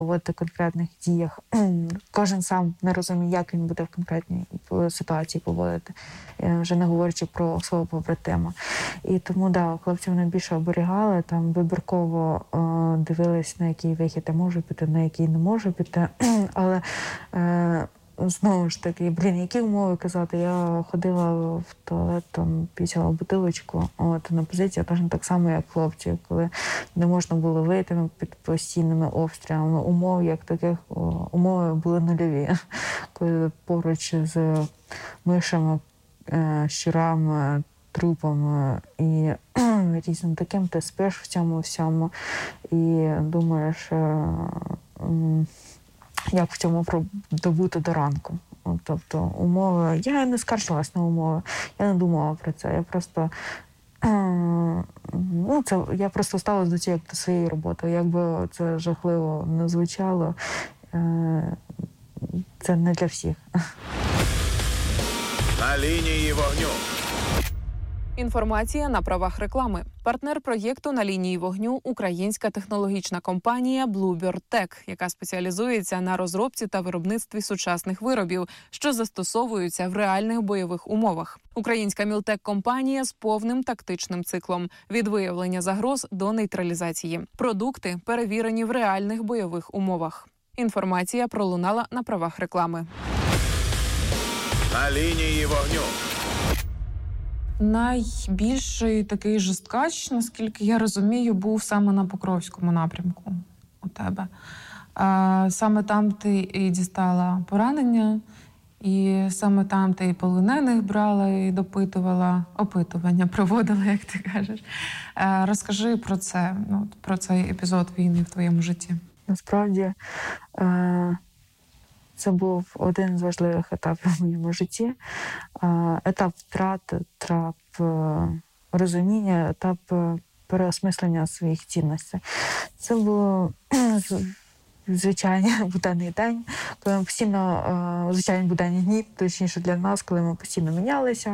в конкретних діях. Кожен сам не розуміє, як він буде в конкретній ситуації поводити, вже не говорячи про свого побратима. І тому, хлопці вони більше оберігали, там вибірково дивились, на який вихід я можу піти, на який не можу піти. Але знову ж таки, які умови казати? Я ходила в туалет, там, пісяла бутилочку, на позиції точно так само, як хлопці, коли не можна було вийти під постійними обстрілами. Умови були нульові. Коли поруч з мишами, щурами, трупами і різним таким, ти спиш в цьому всьому і думаєш, як в цьому добути до ранку. Тобто умови... Я не скаржилась на умови, я не думала про це. Я просто ставилась до цього як до своєї роботи. Якби це жахливо не звучало, це не для всіх. На лінії вогню. Інформація на правах реклами. Партнер проєкту «На лінії вогню» – українська технологічна компанія Bluebird Tech, яка спеціалізується на розробці та виробництві сучасних виробів, що застосовуються в реальних бойових умовах. Українська мілтек-компанія з повним тактичним циклом – від виявлення загроз до нейтралізації. Продукти перевірені в реальних бойових умовах. Інформація пролунала на правах реклами. На лінії вогню. Найбільший такий жорсткач, наскільки я розумію, був саме на Покровському напрямку у тебе. Саме там ти і дістала поранення, і саме там ти і полонених брала, і допитувала, опитування проводила, як ти кажеш. Розкажи про це, про цей епізод війни в твоєму житті. Насправді, це був один з важливих етапів в моєму житті. Етап втрати, етап розуміння, етап переосмислення своїх цінностей. Це було звичайний буденний день, коли ми постійно, звичайні буденні дні, точніше для нас, коли ми постійно мінялися,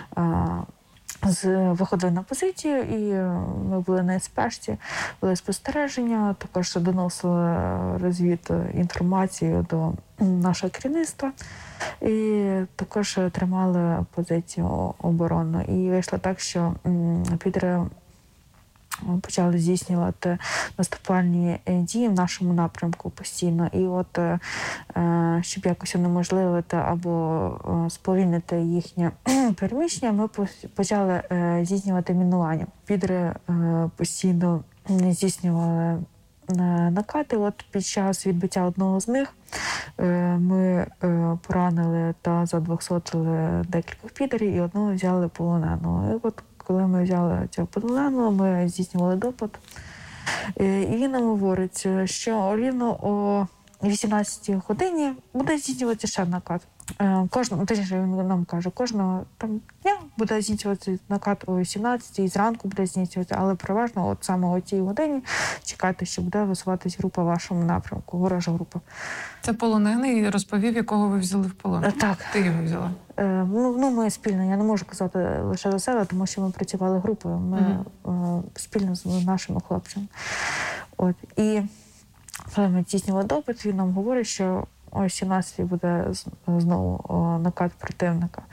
виходили на позицію, і ми були на спешці, були спостереження, також доносили інформацію до нашого керівництва і також тримали позицію оборонну. І вийшло так, що підри почали здійснювати наступальні дії в нашому напрямку постійно. І щоб якось унеможливити або сповільнити їхнє переміщення, ми почали здійснювати мінування. Підри постійно здійснювали накати. Під час відбиття одного з них ми поранили та задвохсотили декількох підерів і одного взяли полоненого. І коли ми взяли цього полоненого, ми здійснювали допит. І він нам говорить, що рівно о 18-й годині буде здійснюватися ще накат. Він нам каже, кожного дня буде здійснюватися накат о 18-й, зранку буде здійснюватися, але переважно саме о тій годині чекайте, що буде висуватись група в вашому напрямку, ворожа група. Це полонений розповів, якого ви взяли в полон? Так. Ти його взяла? Ми спільно, я не можу казати лише за себе, тому що ми працювали групою, ми спільно з нашими хлопцями. І коли ми здійснювали допит, він нам говорить, що о 17-й буде знову накат противника.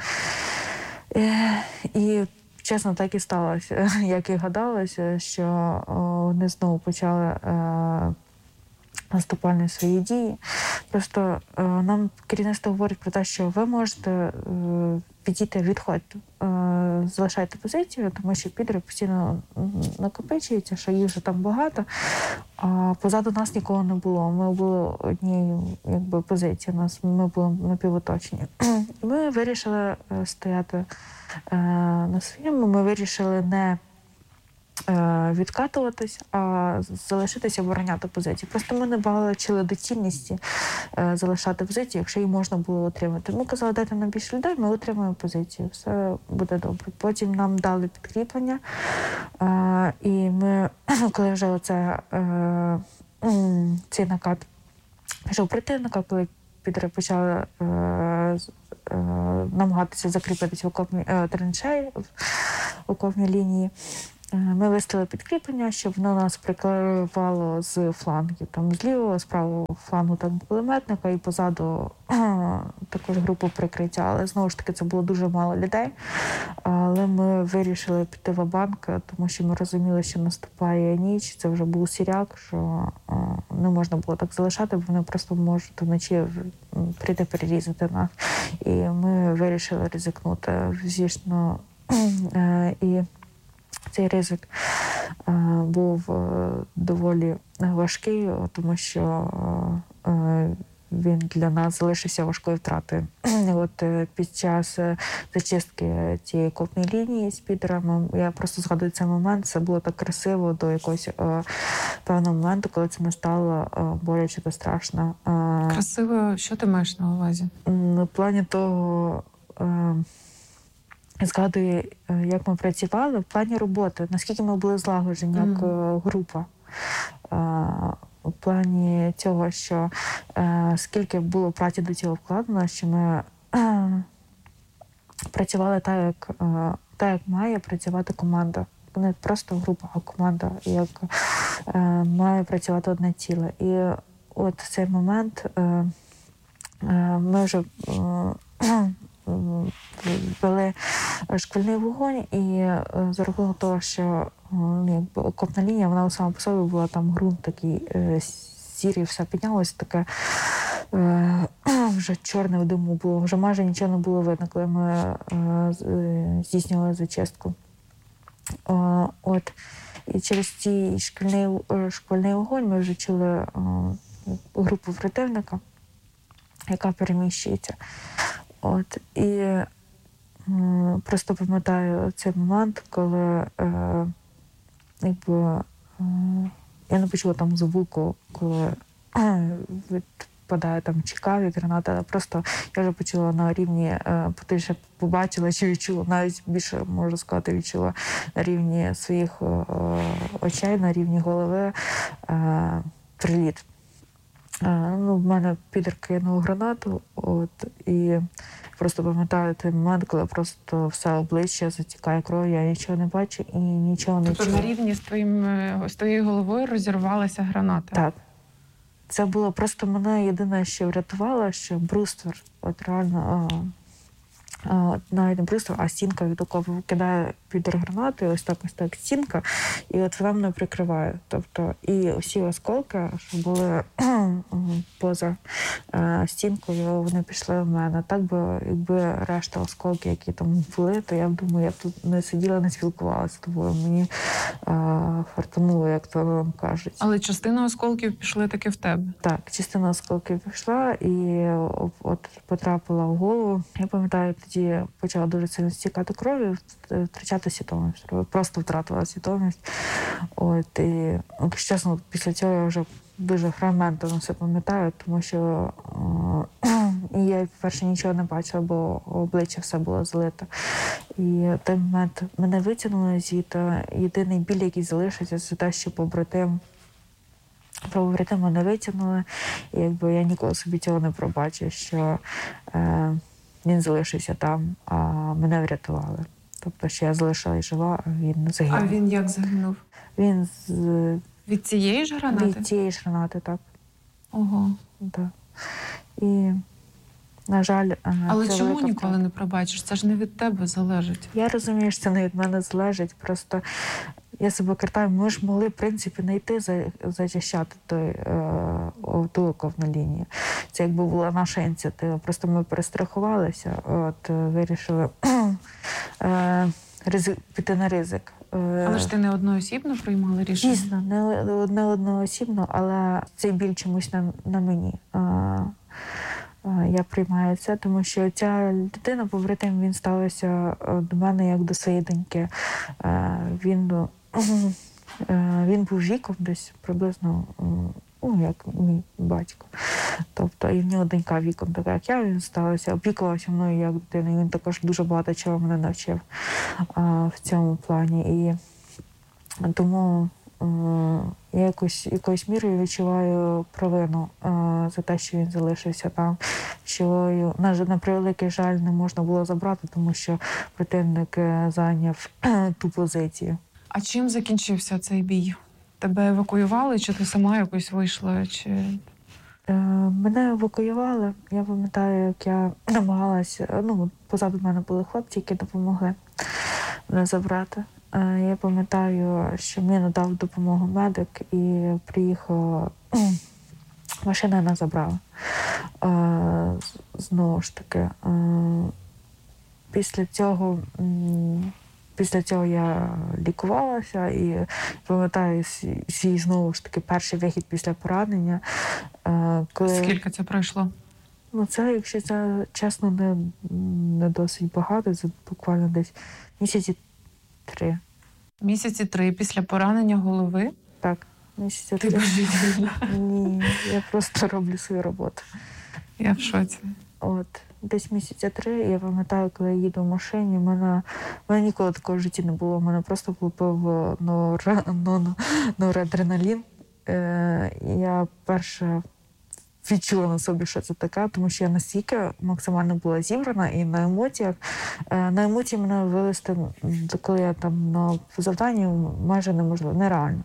І чесно, так і сталося, як і гадалося, що вони знову почали наступальні свої дії. Просто нам керівництво говорить про те, що ви можете підійти, відходьте, залишайте позицію, тому що підри постійно накопичуються, що їх вже там багато, а позаду нас нікого не було. Ми були однією позицією, ми були напівоточені. Ми вирішили стояти на своєму, ми вирішили не відкатуватись, а залишитися обороняти позиції. Просто ми не бачили доцільності залишати позицію, якщо її можна було отримати. Ми казали, дайте нам більше людей, ми отримаємо позицію, все буде добре. Потім нам дали підкріплення, і ми, коли вже цей накат пішов противника, коли підри почали намагатися закріпитися в окопній траншеї, в окопній лінії, Ми виставили підкріплення, щоб воно нас прикривало з флангів. Там з лівого, з правого флангу там кулеметника і позаду також групу прикриття. Але знову ж таки це було дуже мало людей. Але ми вирішили піти ва-банк, тому що ми розуміли, що наступає ніч. Це вже був сіряк, що не можна було так залишати, бо вони просто можуть вночі прийти перерізати нас. І ми вирішили ризикнути. Звісно, і цей ризик був доволі важкий, тому що він для нас залишився важкою втратою. От під час зачистки цієї окопної лінії з підерами, я просто згадую цей момент, це було так красиво до якогось певного моменту, коли це не стало боляче та страшно. Красиво, що ти маєш на увазі? В плані того, згадую, як ми працювали, в плані роботи, наскільки ми були злагоджені як група. В плані цього, що скільки було праці до цього вкладено, що ми працювали так, як має працювати команда. Не просто група, а команда, як має працювати одне ціле. І от в цей момент ми вже вели шквальний вогонь, і за рахунок того, що якби окопна лінія, вона сама по собі була, там ґрунт такий сірий, все піднялося, таке вже чорне в диму було, вже майже нічого не було видно, коли ми здійснювали зачистку. От. І через цей шквальний вогонь ми вже чули групу противника, яка переміщується. От. І просто пам'ятаю цей момент, коли я не почула там звуку, коли відпадає там чека від гранати, але просто я вже почула на рівні, потім побачила чи відчула, навіть більше, можу сказати, відчула на рівні своїх очей, на рівні голови приліт. В мене підер кинув гранату, і просто пам'ятаю той момент, коли просто все обличчя затікає кров'ю, я нічого не бачу і нічого не чую. Тобто на рівні з твоєю головою розірвалася граната? Так. Це було просто мене єдине, що врятувало, що бруствер, от реально, навіть не бруствер, а стінка від окопу кидає під гранату, ось так стінка, і от вона мене прикриває. Тобто і всі осколки, що були поза стінкою, вони пішли в мене. Так би, якби решта осколки, які там були, то я б думаю, я б тут не сиділа, не спілкувалася з тобою. Мені фартануло, як то вам кажуть. Але частина осколків пішли таки в тебе? Так, частина осколків пішла і от потрапила в голову. Я пам'ятаю, тоді почала дуже сильно стікати кров'ю, втрачати свідомість. Просто втратила свідомість. От, і, якщо чесно, після цього я вже дуже фрагментарно все пам'ятаю, тому що я, по-перше, нічого не бачила, бо обличчя все було злите. І в той момент мене витягнули звідти. Єдиний біль, який залишився, це те, що побратима не витягнули. І якби я ніколи собі цього не пробачу, що він залишився там, а мене врятували. Тобто, що я залишилась жива, а він загинув. А він як загинув? Він від цієї ж гранати? Від цієї ж гранати, так. Ого. Так. І, на жаль, але це чому ніколи не пробачиш? Це ж не від тебе залежить. Я розумію, що це не від мене залежить. Просто я себе картаю, ми ж могли, в принципі, не йти зачищати ту окопну лінію. Це якби була наша ініціатива. Просто ми перестрахувалися, вирішили піти на ризик. Але ж ти не одноосібно приймала рішення? Дійсно, не одноосібно, але цей біль чомусь на мені. Я приймаю це, тому що ця дитина, побратим, він ставився до мене як до своєї доньки. Він був віком десь приблизно, як мій батько. Тобто, і в нього донька віком така, як я, він ставився, опікувався мною як дитина. І він також дуже багато чого мене навчив в цьому плані. І тому я якоюсь мірою відчуваю провину за те, що він залишився там, що, на превеликий жаль, не можна було забрати, тому що противник зайняв ту позицію. А чим закінчився цей бій? Тебе евакуювали, чи ти сама якось вийшла? Чи... Мене евакуювали. Я пам'ятаю, як я намагалася, позаду мене були хлопці, які допомогли мене забрати. Я пам'ятаю, що мені надав допомогу медик і приїхала, машина нас забрала. Знову ж таки, після цього я лікувалася і пам'ятаю свій знову ж таки перший вихід після поранення. Скільки це пройшло? Це, якщо це чесно, не досить багато, це буквально десь місяці 3. Місяці 3 після поранення голови? Так, місяці 3. Ти божевільна. Ні, я просто роблю свою роботу. Я в шоці. Десь місяця 3, я пам'ятаю, коли я їду в машині, мене ніколи такого в житті не було. Мене просто влупив норадреналін. Я перша відчула на собі, що це таке, тому що я настільки максимально була зібрана і на емоціях. На емоції мене вивести, коли я там на завданні, майже неможливо, нереально.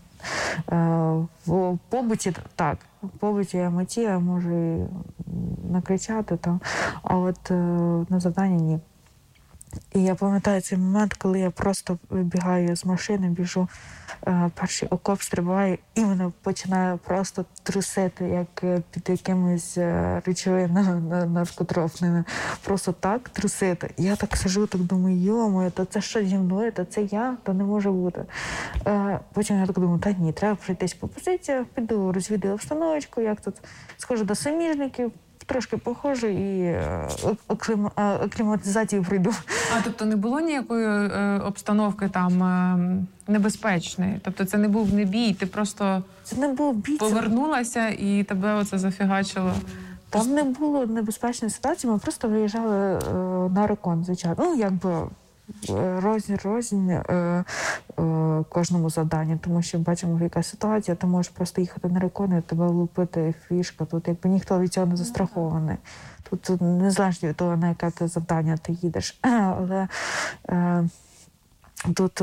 В побуті так, в побуті я емоції, я можу і накричати там, а от на завданні ні. І я пам'ятаю цей момент, коли я просто вибігаю з машини, біжу, перший окоп стрибаю, і мене починає просто трусити, як під якимись речовинами наркотропними. Просто так трусити. Я так сижу, так думаю, йо-моє, та це що зі мною, та це я, та не може бути. Потім я так думаю, та ні, треба пройтись по позиціях, піду розвідаю обстановочку, як тут, схожу до суміжників, трошки похожу і акліматизацію пройду. Тобто не було ніякої обстановки там небезпечної? Тобто це не був не бій, ти просто це не був бій, повернулася і тебе оце зафігачило? Там не було небезпечної ситуації, ми просто виїжджали на рекон, звичайно. Рознь кожному завданню, тому що бачимо, яка ситуація, ти можеш просто їхати на рекон і тебе лупити фішка. Тут якби ніхто від цього не застрахований. Тут незалежно від того, на яке ти завдання ти їдеш. Але тут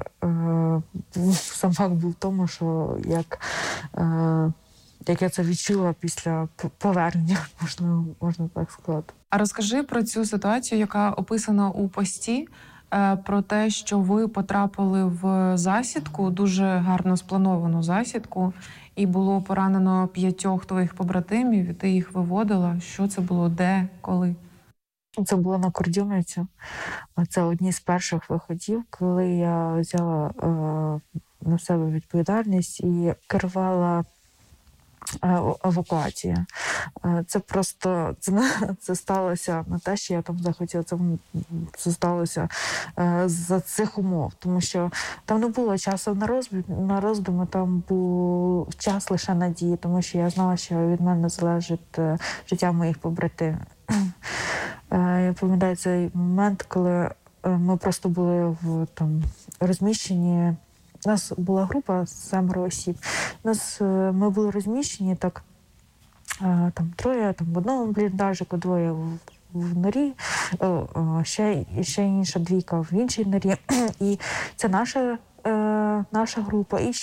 сам факт був в тому, що як я це відчула після повернення, можна так сказати. А розкажи про цю ситуацію, яка описана у пості, про те, що ви потрапили в засідку, дуже гарно сплановану засідку, і було поранено 5 твоїх побратимів, і ти їх виводила. Що це було, де, коли? Це було на Курдюмівці. Це одні з перших виходів, коли я взяла на себе відповідальність і керувала евакуація. Це просто це сталося не те, що я там захотіла, це сталося за цих умов, тому що там не було часу на роздуми, там був час лише надії, тому що я знала, що від мене залежить життя моїх побратимів. Я пам'ятаю цей момент, коли ми просто були розміщені. У нас була група з 7 осіб. Ми були розміщені так, там 3, в одному бліндажику, 2 в норі, ще інша 2 в іншій норі. І це наша група. І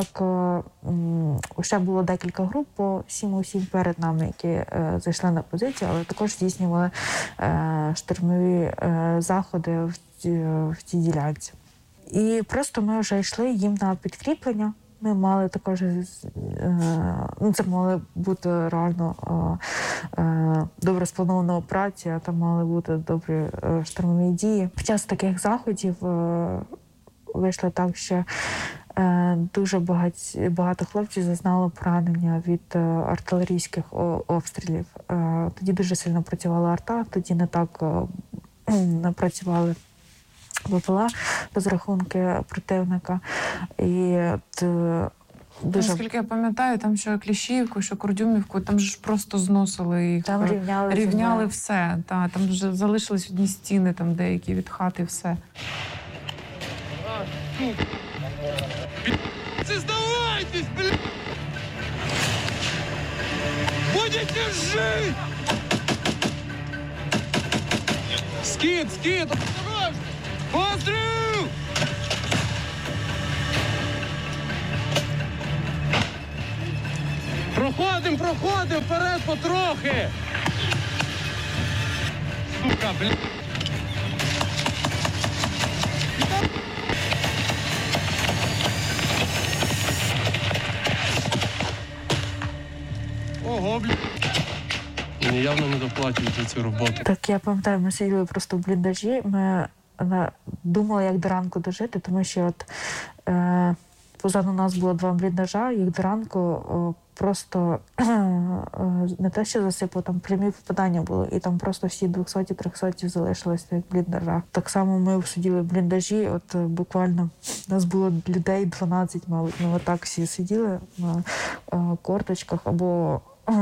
ще було декілька груп по 7 осіб перед нами, які зайшли на позицію, але також здійснювали штурмові заходи в цій ділянці. І просто ми вже йшли їм на підкріплення. Ми мали також, це мали бути реально добре спланована операція, там мали бути добрі штурмові дії. Під час таких заходів вийшло так, що дуже багато хлопців зазнало поранення від артилерійських обстрілів. Тоді дуже сильно працювала арта, тоді не так напрацювали БПЛА, розрахунки противника. І дуже... Наскільки я пам'ятаю, там що Кліщіївку, що Курдюмівку, там ж просто зносили їх. Там рівняли все. Там вже залишились одні стіни, там деякі від хати, все. Сдавайтесь, блядь! Будете жить! Скид! Осторожно! Пострел! Проходим, вперед потрохи! Сука, блядь! Ого, блядь! Мені явно не доплачують за цю роботу. Так, я пам'ятаю, ми сиділи просто в бліндажі, ми думали, як до ранку дожити, тому що позаду нас було 2 бліндажа, їх до ранку просто не те, що засипало, там прямі попадання були, і там просто всі 200-300 залишилися в тих бліндажах. Так само ми сиділи в бліндажі, от буквально нас було людей 12, мабуть, ми отак всі сиділи на корточках або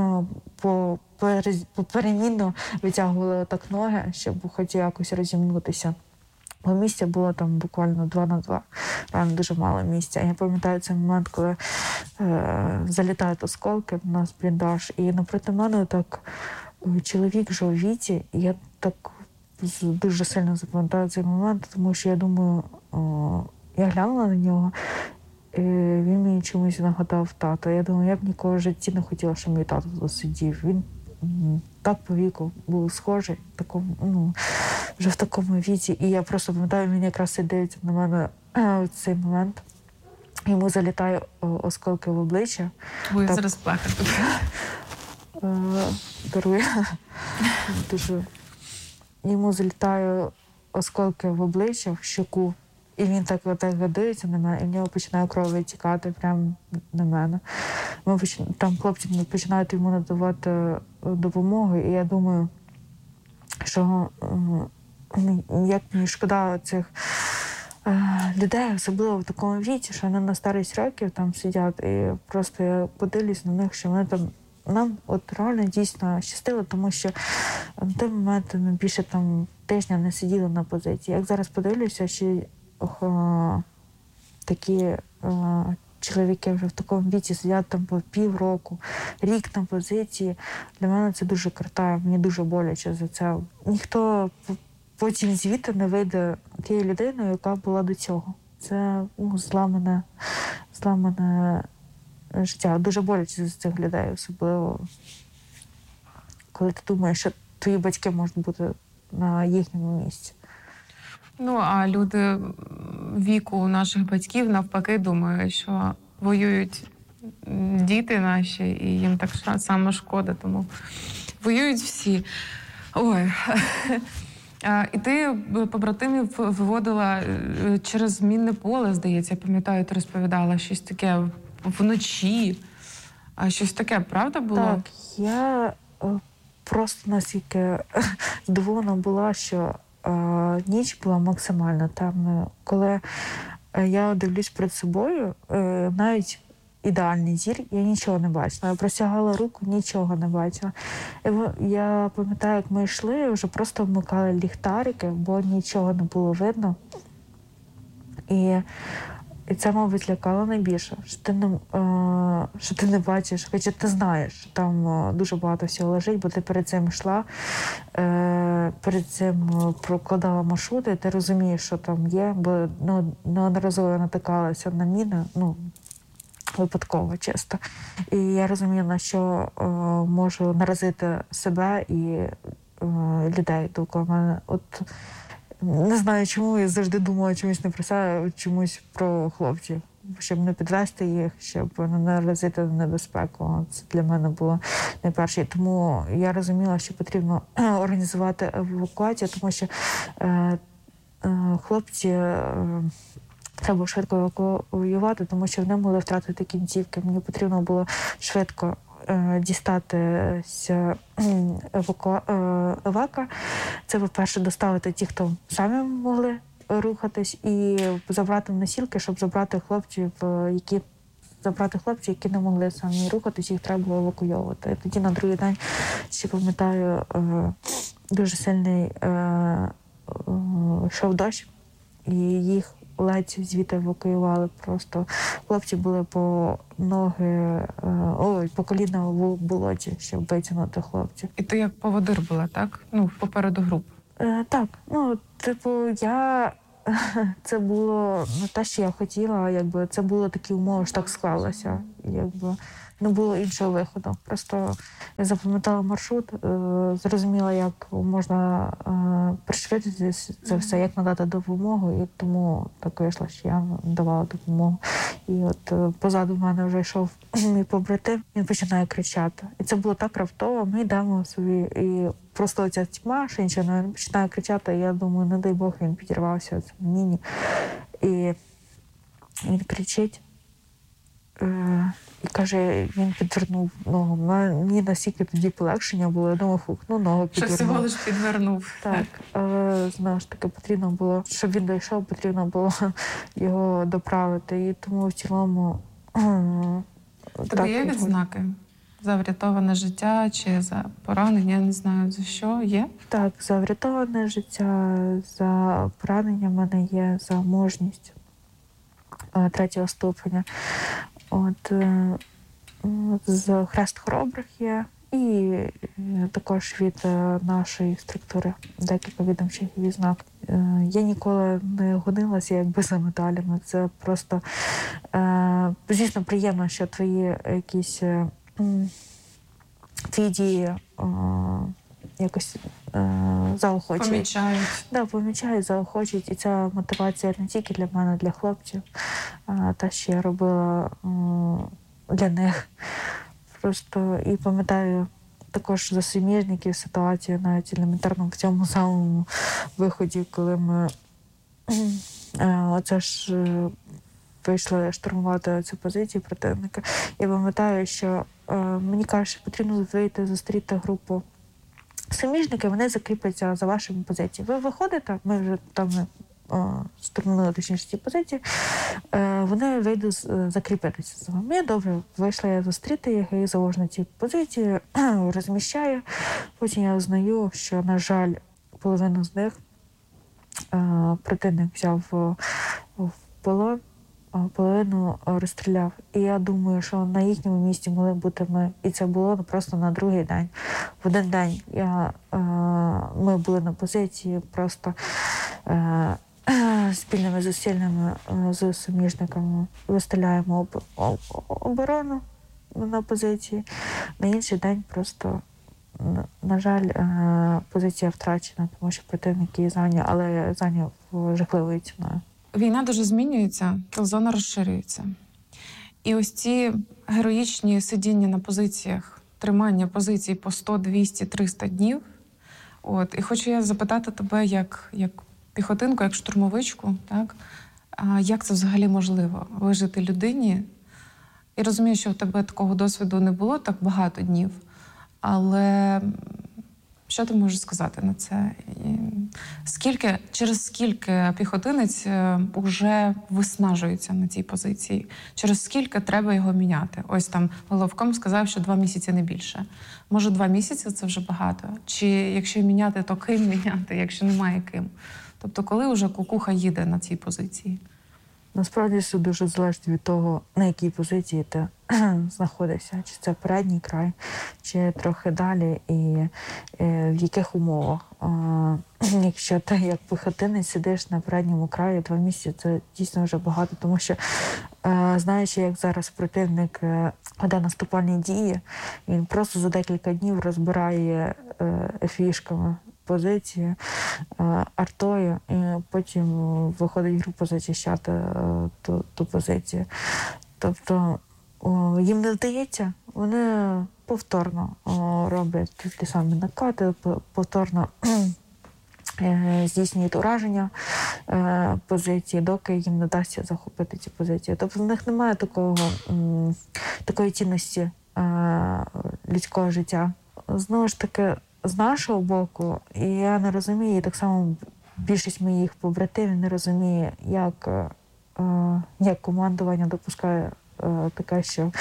поперемінно витягували так ноги, щоб хоч якось розімнутися. Бо місця було там буквально 2 на 2. Реально дуже мало місця. Я пам'ятаю цей момент, коли залітають осколки в нас в бліндаж. І напроти мене так чоловік вже у віці. І я так дуже сильно запам'ятаю цей момент, тому що я думаю, я глянула на нього, і він мені чомусь нагадав тата. Я думаю, я б ніколи в житті не хотіла, щоб мій тато тут сидів. Він так по віку був схожий, вже в такому віці. І я просто пам'ятаю, він якраз дивиться на мене в цей момент. Йому залітає осколки в обличчя. Ой, я зараз плакати. Дарує. Дуже. Йому залітає осколки в обличчя, в щоку. І він так дивиться на мене, і в нього починає кров витікати прямо на мене. Там хлопці починають йому надавати допомогу, і я думаю, що як мені шкода цих людей, особливо в такому віці, що вони на старість років там сидять, і просто я подивлюсь на них, що вони там нам от реально дійсно щастило, тому що на той момент ми більше там тижня не сиділи на позиції. Як зараз подивлюся, що такі чоловіки вже в такому віці сидять там по півроку, рік на позиції. Для мене це дуже картає, мені дуже боляче за це. Ніхто потім звідти не вийде тією людиною, яка була до цього. Це зламане життя. Дуже боляче за цих людей, особливо коли ти думаєш, що твої батьки можуть бути на їхньому місці. Ну, а люди віку наших батьків навпаки думають, що воюють діти наші, і їм так само шкода, тому воюють всі. Ой. І ти побратимів виводила через мінне поле, здається, я пам'ятаю, ти розповідала щось таке вночі. А щось таке, правда, було? Так, я просто настільки здивована була, що ніч була максимально темною. Коли я дивлюсь перед собою, навіть ідеальний зір, я нічого не бачила. Я простягала руку, нічого не бачила. Я пам'ятаю, як ми йшли, вже просто вмикали ліхтарики, бо нічого не було видно. І це, мабуть, лякало найбільше, що ти не бачиш, хоча ти знаєш, що там дуже багато всього лежить, бо ти перед цим йшла, перед цим прокладала маршрути, ти розумієш, що там є, бо неодноразово натикалася на міни, випадково, чисто. І я розуміла, що можу наразити себе і людей довкола мене. От не знаю, чому я завжди думала чомусь не про себе, а чомусь про хлопців. Щоб не підвести їх, щоб не наразити на небезпеку. Це для мене було найперше. Тому я розуміла, що потрібно організувати евакуацію, тому що хлопці треба швидко евакуювати, тому що вони могли втратити кінцівки. Мені потрібно було швидко дістатися евака. Це, по-перше, доставити ті, хто самі могли рухатись, і забрати носілки, щоб забрати хлопців, які не могли самі рухатись, їх треба було евакуйовувати. Тоді на другий день, ще пам'ятаю, дуже сильний йшов дощ, і їх ледь звідти евакуювали. Просто хлопці були по коліна в болоті, щоб витягнути хлопців. І ти як поводир була, так? Попереду груп. Так. Це було не те, що я хотіла, це було такі умови, що так склалося. не було іншого виходу. Просто я запам'ятала маршрут, зрозуміла, як можна пришвидшити це все, як надати допомогу, і тому так вийшло, що я давала допомогу. І от позаду мене вже йшов мій побратим, він починає кричати. І це було так раптово, ми йдемо собі, і просто оця тьма, що нічого, він починає кричати, і я думаю, не дай Бог, він підірвався в цьому міні. І він кричить, і каже, він підвернув ногу. Мені настільки тоді полегшення було, я думав, ногу підвернув. Що всього лиш підвернув. Так, знову ж таки, потрібно було, щоб він дійшов, потрібно було його доправити. І тому в цілому... Тобі є відзнаки? За врятоване життя чи за поранення, я не знаю, за що є? Так, за врятоване життя, за поранення в мене є, за мужність 3-го ступеня. З Хрест Хоробрих є, і також від нашої структури декілька відомчих відзнак. Я ніколи не гонилася якби за медалями. Це просто, звісно, приємно, що твої якісь твої дії якось заохочують. Помічають. Да, помічають, заохочують. І ця мотивація не тільки для мене, для хлопців, та що я робила для них. Просто і пам'ятаю також за суміжників ситуацію навіть елементарно в цьому самому виході, коли ми оце ж вийшли штурмувати цю позицію противника. Я пам'ятаю, що мені кажуть, що потрібно вийти, зустріти групу суміжників, вони закріпляться за вашими позиціями. Ви виходите, ми вже там штурмували точніше ці позиції, вони вийдуть закріпитися за вами. Я добре вийшла я зустріти їх і завожу на ці позиції, розміщаю. Потім я узнаю, що, на жаль, половину з них противник взяв в полон, половину розстріляв. І я думаю, що на їхньому місці могли бути ми. І це було просто на другий день. В один день ми були на позиції, просто спільними зусиллями з суміжниками виставляємо оборону на позиції. На інший день просто, на жаль, позиція втрачена, тому що противник її зайняв, але зайняв жахливою ціною. Війна дуже змінюється, кілзона розширюється. І ось ці героїчні сидіння на позиціях, тримання позицій по 100, 200, 300 днів. І хочу я запитати тебе, як піхотинку, як штурмовичку, так? Як це взагалі можливо вижити людині? Я розумію, що в тебе такого досвіду не було так багато днів, але що ти можеш сказати на це? Через скільки піхотинець уже виснажується на цій позиції? Через скільки треба його міняти? Ось там головком сказав, що 2 місяці не більше. Може, 2 місяці це вже багато? Чи якщо міняти, то ким міняти, якщо немає ким? Тобто, коли вже кукуха їде на цій позиції? Насправді все дуже залежить від того, на якій позиції ти знаходишся. Чи це передній край, чи трохи далі, і в яких умовах. Якщо ти як піхотинець сидиш на передньому краї 2 місяці, це дійсно вже багато, тому що, знаючи, як зараз противник веде наступальні дії, він просто за декілька днів розбирає фішками позиції, артою, і потім виходить група зачищати ту позицію. Тобто їм не вдається, вони повторно роблять ті самі накати, повторно здійснюють ураження позиції, доки їм не вдасться захопити ці позиції. Тобто в них немає такої цінності людського життя. Знову ж таки, з нашого боку, і я не розумію, і так само більшість моїх побратимів не розуміє, як командування допускає таке, що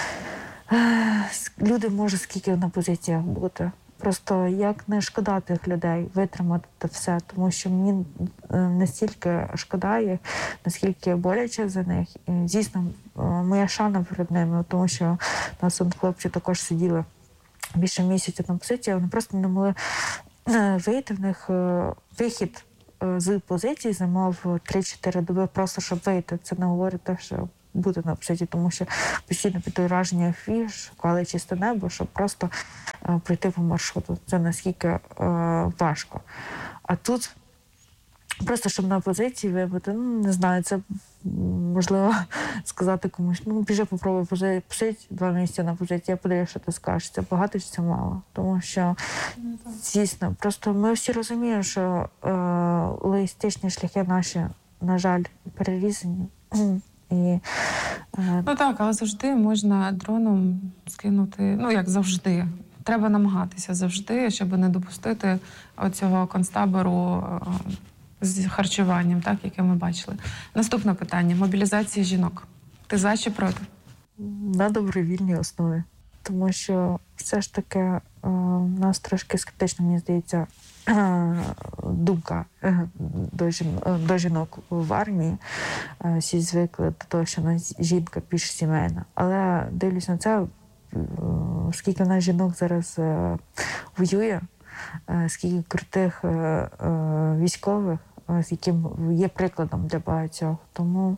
люди можуть скільки на позиціях бути. Просто як не шкода тих людей, витримати це все, тому що мені настільки шкода їх, наскільки боляче за них. І, звісно, моя шана перед ними, тому що нас хлопці також сиділи більше місяця на позиції, вони просто не могли вийти. В них вихід з позиції займав 3-4 доби просто, щоб вийти. Це не говорить те, що бути на позиції, тому що постійно під враження афіш, шукали чисте небо, щоб просто пройти по маршруту. Це наскільки важко. А тут просто, щоб на позиції вибути, не знаю, це можливо сказати комусь, біжи, попробуй посидь 2 місяці на позиції, я подивлюсь, що ти скажеш. Це багато чи це мало? Тому що, звісно, просто ми всі розуміємо, що логістичні шляхи наші, на жаль, перерізані. І, Ну так, але завжди можна дроном скинути, як завжди. Треба намагатися завжди, щоб не допустити оцього концтабору з харчуванням, так, яке ми бачили. Наступне питання. Мобілізація жінок. Ти за чи проти? На добровільній основі. Тому що все ж таки у нас трошки скептично, мені здається, думка до жінок в армії. Всі звикли до того, що жінка більш сімейна. Але дивлюсь на це, скільки в нас жінок зараз воює, скільки крутих військових, яким є прикладом для багатьох. Тому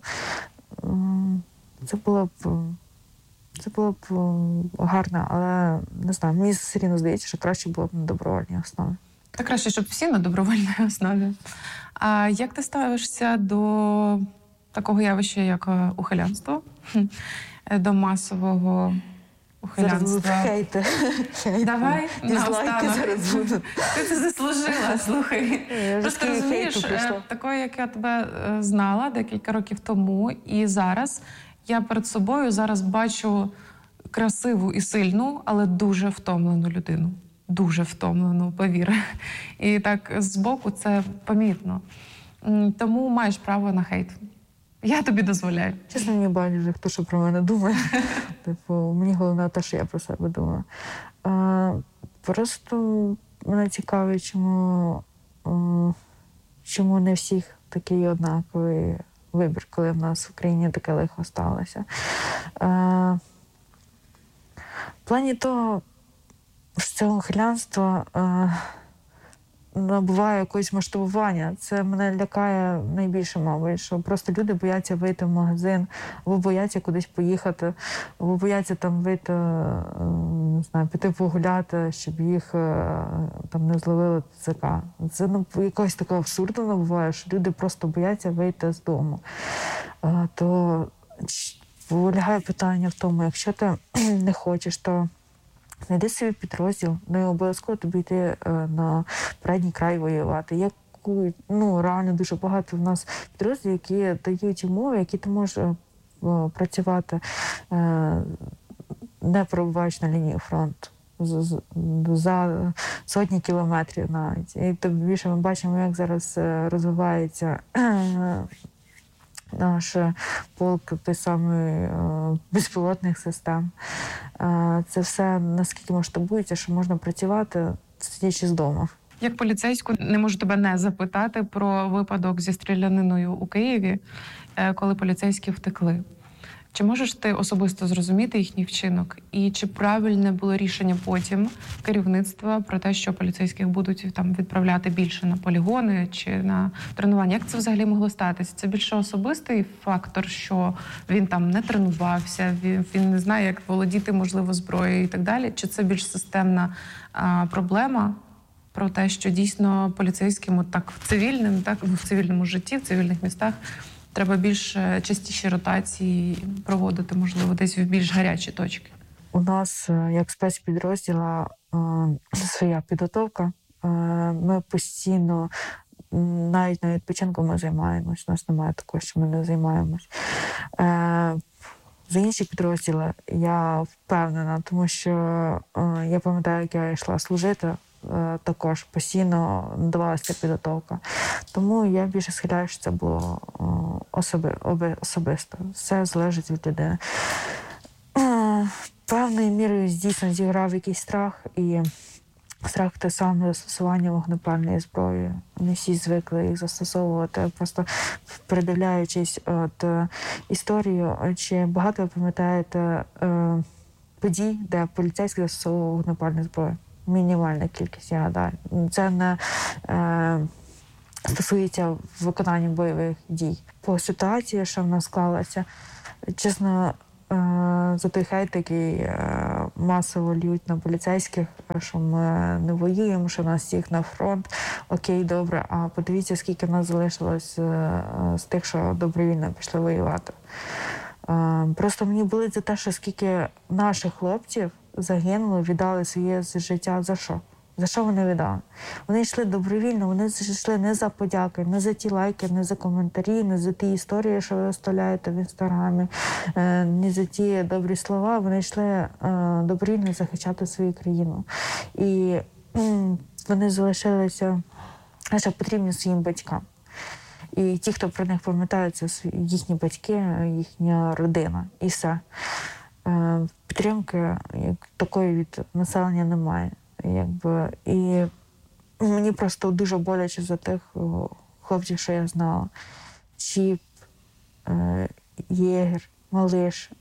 це було б гарно, але не знаю, мені все рівно здається, що краще було б на добровольній основі. Та краще, щоб всі на добровольній основі. А як ти ставишся до такого явища, як ухилянство? До масового ухилянства? Зараз хейти. Давай, наостанок. Зараз будуть. Ти це заслужила, слухай. Просто розумієш, такою, як я тебе знала декілька років тому, і зараз я перед собою зараз бачу красиву і сильну, але дуже втомлену людину. Дуже втомлену, повір. І так збоку це помітно. Тому маєш право на хейт. Я тобі дозволяю. Чесно, мені байдуже, хто що про мене думає. Мені головне те, що я про себе думаю. Просто мене цікавить, чому не всіх такий однаковий вибір, коли в нас в Україні таке лихо сталося. В плані того, що це ухилянство набуває якогось масштабування. Це мене лякає найбільше, мабуть, що просто люди бояться вийти в магазин, або бояться кудись поїхати, або бояться там вийти, не знаю, піти погуляти, щоб їх там не зловили ТЦК. Це якогось такого абсурду набуває, що люди просто бояться вийти з дому. То полягає питання в тому, якщо ти не хочеш, то знайди собі підрозділ, не обов'язково тобі йти на передній край воювати. Є реально дуже багато в нас підрозділів, які дають умови, які ти можеш працювати, не перебуваючи на лінії фронту. За сотні кілометрів навіть. І тим більше ми бачимо, як зараз розвивається наш полк той самий безпілотних систем. Це все наскільки масштабується, що можна працювати, сидячи з дому. Як поліцейську не можу тебе не запитати про випадок зі стріляниною у Києві, коли поліцейські втекли. Чи можеш ти особисто зрозуміти їхній вчинок? І чи правильне було рішення потім керівництва про те, що поліцейських будуть там відправляти більше на полігони чи на тренування? Як це взагалі могло статися? Це більше особистий фактор, що він там не тренувався, він не знає, як володіти, можливо, зброєю і так далі? Чи це більш системна проблема про те, що дійсно поліцейським так в цивільному житті, в цивільних містах треба більш частіші ротації проводити, можливо, десь в більш гарячі точки? У нас, як спецпідрозділа, своя підготовка. Ми постійно, навіть на відпочинку ми займаємось. У нас немає такого, що ми не займаємось. За інші підрозділи я впевнена, тому що я пам'ятаю, як я йшла служити, також постійно надавалася підготовка. Тому я більше схиляю, що це було особисто. Все залежить від людини. Певною мірою дійсно зіграв якийсь страх, і страх те саме застосування вогнепальної зброї. Не всі звикли їх застосовувати. Просто передивляючись історію, чи багато ви пам'ятаєте подій, де поліцейський застосовував вогнепальну зброю? Мінімальна кількість, я гадаю. Це не стосується виконання бойових дій. По ситуації, що в нас склалася, чесно, за той хейт, який масово льють на поліцейських, що ми не воюємо, що нас всіх на фронт. Окей, добре, а подивіться, скільки в нас залишилось з тих, що добровільно пішли воювати. Просто мені болить за те, що скільки наших хлопців загинуло, віддали своє життя за що? За що вони віддали? Вони йшли добровільно, вони йшли не за подяки, не за ті лайки, не за коментарі, не за ті історії, що ви оставляєте в Інстаграмі, не за ті добрі слова. Вони йшли добровільно захищати свою країну. І вони залишилися лише потрібні своїм батькам. І ті, хто про них пам'ятає, це їхні батьки, їхня родина. І все. Підтримки такої від населення немає. І мені просто дуже боляче за тих хлопців, що я знала. Чіп, Єгер, Малиш.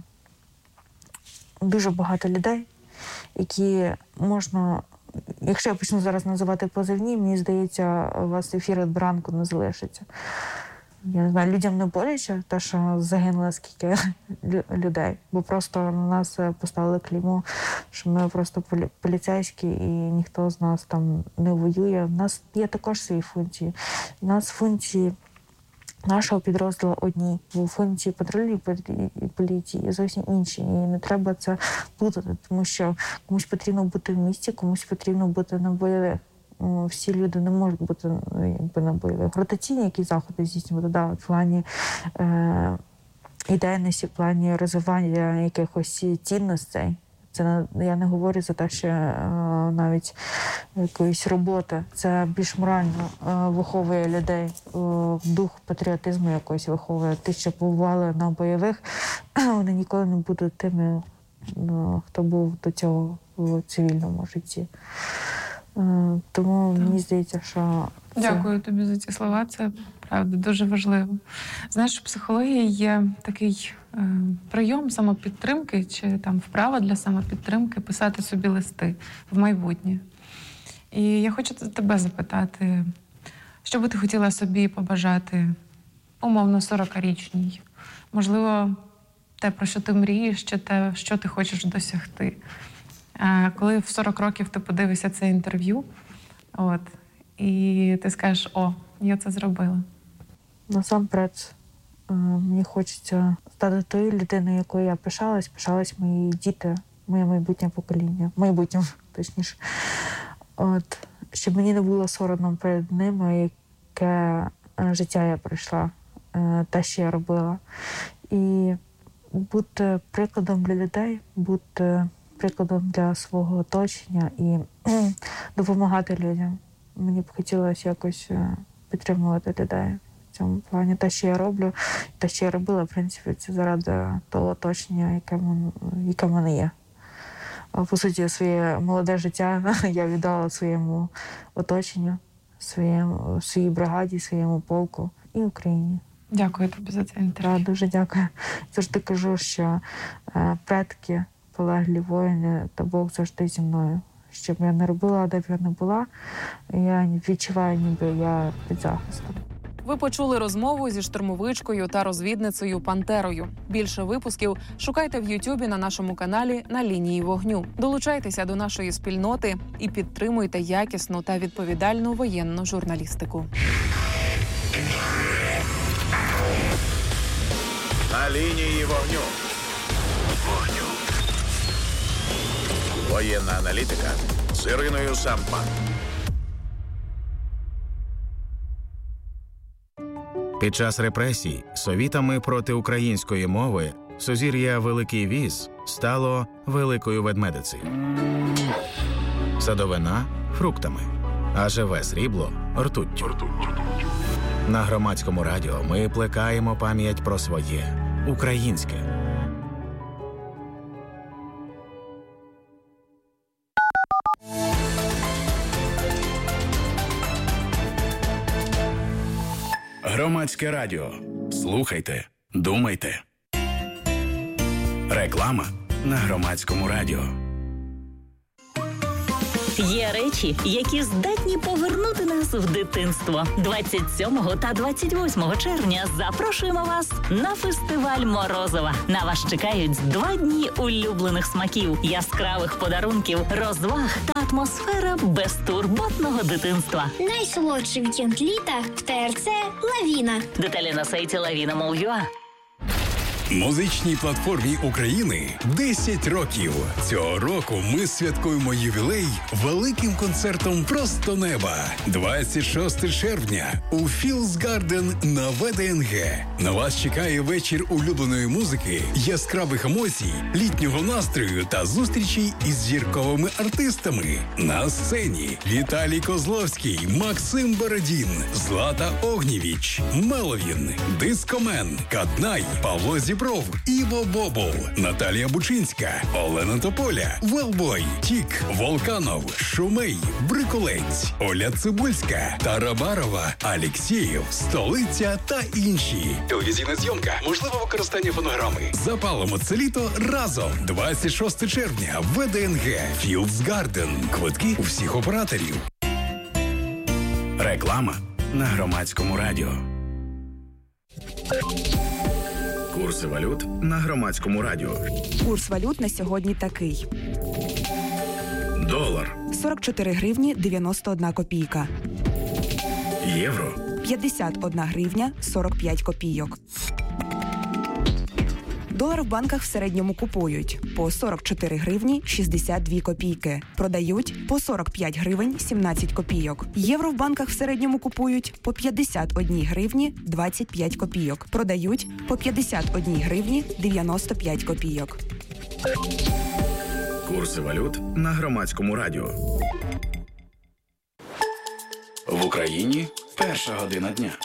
Дуже багато людей, які можна... Якщо я почну зараз називати позивні, мені здається, у вас ефір від ранку не залишиться. Я не знаю, людям не боляче, те, що загинуло скільки людей. Бо просто на нас поставили клеймо, що ми просто поліцейські і ніхто з нас там не воює. У нас є також свої функції. У нас функції нашого підрозділу одні, бо функції патрульної поліції зовсім інші. І не треба це плутати, тому що комусь потрібно бути в місті, комусь потрібно бути на бойових. Всі люди не можуть бути на бойових. Ротаційні які заходи здійснювати, в плані ідейності, в плані розвивання якихось цінностей. Це я не говорю за те, що навіть якоїсь роботи. Це більш морально виховує людей, дух патріотизму якось виховує. Ті, що побували на бойових, вони ніколи не будуть тими, хто був до цього в цивільному житті. Тому мені здається, що... Дякую тобі за ці слова, це правда дуже важливо. Знаєш, в психології є такий прийом самопідтримки чи там вправа для самопідтримки писати собі листи в майбутнє. І я хочу тебе запитати, що би ти хотіла собі побажати умовно 40-річній? Можливо, те, про що ти мрієш, чи те, що ти хочеш досягти. Коли в 40 років ти подивишся це інтерв'ю, і ти скажеш, я це зробила. Насамперед, мені хочеться стати тою людиною, якою я пишалась мої діти, моє майбутнє покоління, майбутнє, точніше. Щоб мені не було соромно перед ними, яке життя я пройшла, те, що я робила. І бути прикладом для людей, бути прикладом для свого оточення і допомагати людям. Мені б хотілося якось підтримувати людей в цьому плані. Те, що я роблю, те, що я робила, в принципі, це заради того оточення, яке в мене є. По суті, своє молоде життя я віддала своєму оточенню, своїй бригаді, своєму полку і Україні. Дякую тобі за це інтерв'ю. Так, дуже дякую. Завжди кажу, що предки, полеглі воїни та Бог завжди зі мною. Що б я не робила, де б я не була, я відчуваю, ніби я під захистом. Ви почули розмову зі штурмовичкою та розвідницею Пантерою. Більше випусків шукайте в Ютубі на нашому каналі «На лінії вогню». Долучайтеся до нашої спільноти і підтримуйте якісну та відповідальну воєнну журналістику. На лінії вогню. Воєнна аналітика з Іриною Сампан. Під час репресій совітами проти української мови сузір'я Великий Віз стало Великою Ведмедицею. Садовина – фруктами, а живе срібло – ртуттю. На Громадському радіо ми плекаємо пам'ять про своє – українське. Громадське радіо. Слухайте, думайте. Реклама на Громадському радіо. Є речі, які здатні повернути нас в дитинство. 27 та 28 червня запрошуємо вас на фестиваль Морозова. На вас чекають 2 дні улюблених смаків, яскравих подарунків, розваг та атмосфера безтурботного дитинства. Найсолодший вікенд літа в ТРЦ «Лавіна». Деталі на сайті lavina.mol.ua. Музичній платформі України 10 років. Цього року ми святкуємо ювілей великим концертом «Просто неба». 26 червня у Fields Garden на ВДНГ. На вас чекає вечір улюбленої музики, яскравих емоцій, літнього настрою та зустрічей із зірковими артистами. На сцені Віталій Козловський, Максим Бородін, Злата Огнєвіч, Меловін, Дискомен, Каднай, Павло Зібров, Іво Бобол, Наталія Бучинська, Олена Тополя, Велбой, Тік, Волканов, Шумей, Бриколець, Оля Цибульська, Тарабарова, Алєксєєв, Столиця та інші. Телевізійна зйомка, можливе використання фонограми. Запалимо це літо разом. 26 червня, ВДНГ, Fields Garden. Квитки у всіх операторів. Реклама на Громадському радіо. Курси валют на Громадському радіо. Курс валют на сьогодні такий. Долар 44 гривні 91 копійка. Євро 51 гривня 45 копійок. Долар в банках в середньому купують по 44 гривні 62 копійки. Продають по 45 гривень 17 копійок. Євро в банках в середньому купують по 51 гривні 25 копійок. Продають по 51 гривні 95 копійок. Курси валют на Громадському радіо. В Україні 1 година дня.